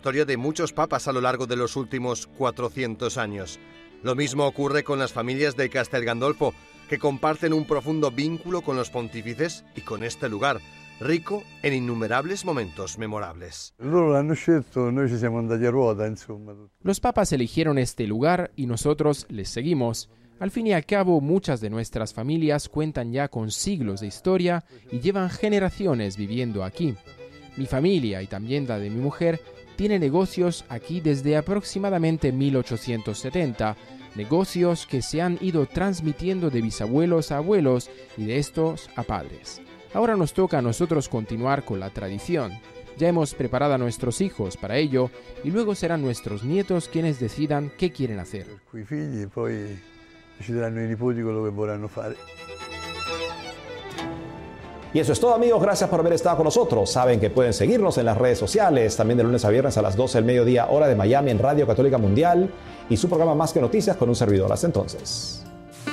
historia de muchos papas a lo largo de los últimos 400 años. Lo mismo ocurre con las familias de Castel Gandolfo, que comparten un profundo vínculo con los pontífices y con este lugar, rico en innumerables momentos memorables. Los papas eligieron este lugar y nosotros les seguimos. Al fin y al cabo, muchas de nuestras familias cuentan ya con siglos de historia y llevan generaciones viviendo aquí. Mi familia y también la de mi mujer tiene negocios aquí desde aproximadamente 1870, negocios que se han ido transmitiendo de bisabuelos a abuelos y de estos a padres. Ahora nos toca a nosotros continuar con la tradición. Ya hemos preparado a nuestros hijos para ello y luego serán nuestros nietos quienes decidan qué quieren hacer. Y eso es todo, amigos. Gracias por haber estado con nosotros. Saben que pueden seguirnos en las redes sociales, también de lunes a viernes a las 12 del mediodía, hora de Miami, en Radio Católica Mundial, y su programa Más que Noticias con un servidor. Hasta entonces.